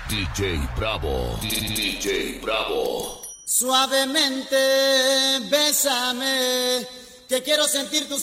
DJ Bravo, DJ Bravo. Suavemente, bésame, que quiero sentir tus